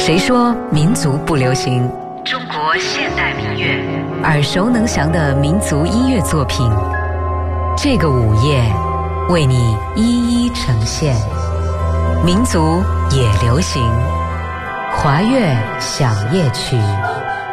谁说民族不流行？ 中国现代民乐， 耳熟能详的民族音乐作品，这个午夜为你一一呈现。民族也流行，华乐响夜曲。